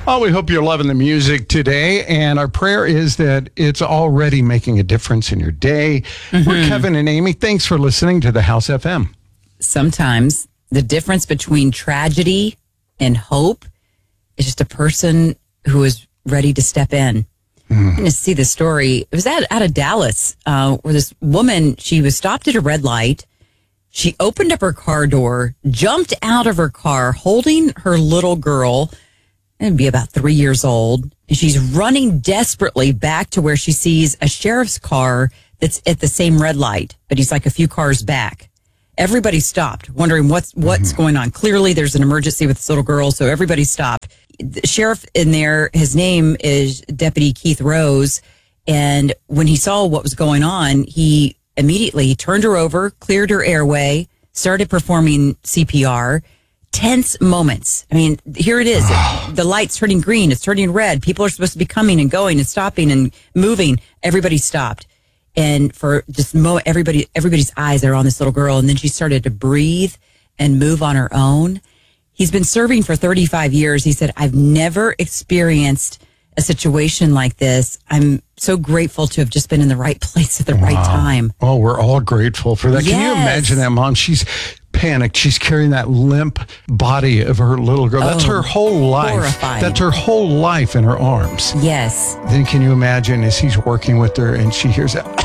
Oh, we hope you're loving the music today. And our prayer is that it's already making a difference in your day. We're Kevin and Amy. Thanks for listening to the House FM. Sometimes the difference between tragedy and hope is just a person who is ready to step in. I'm going to see the story. It was out of Dallas, where this woman, she was stopped at a red light. She opened up her car door, jumped out of her car, holding her little girl, and be about 3 years old. And she's running desperately back to where she sees a sheriff's car that's at the same red light, but he's like a few cars back. Everybody stopped, wondering what's going on. Clearly, there's an emergency with this little girl, so everybody stopped. The sheriff in there, his name is Deputy Keith Rose, and when he saw what was going on, he immediately turned her over, cleared her airway, started performing CPR. Tense moments. I mean, here it is. The light's turning green. It's turning red. People are supposed to be coming and going and stopping and moving. Everybody stopped. And for just a moment, everybody's eyes are on this little girl. And then she started to breathe and move on her own. He's been serving for 35 years. He said, I've never experienced a situation like this. I'm so grateful to have just been in the right place at the right time. Oh, we're all grateful for that. Yes. Can you imagine that, Mom? She's panicked. She's carrying that limp body of her little girl. That's her whole life. Horrifying. That's her whole life in her arms. Yes. Then can you imagine as he's working with her and she hears that?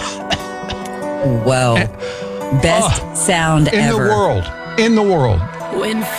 Whoa. Best sound in ever. In the world. When